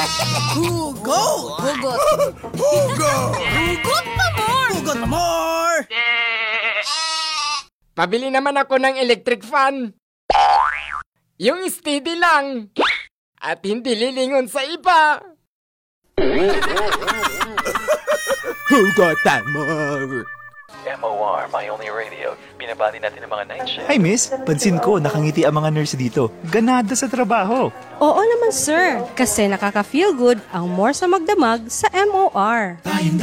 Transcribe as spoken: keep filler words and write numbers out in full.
Hugot! Hugot. Hugot! Hugot pa more! Hugot pa more! Pabili naman ako ng electric fan. Yung steady lang. At hindi lilingon sa iba. Hugot pa more! M O R, My Only Radio. Binabati natin ang mga night shift. Hi miss, pansin ko nakangiti ang mga nurse dito. Ganada sa trabaho. Oo naman sir, kasi nakaka-feel good ang more sa magdamag sa M O R.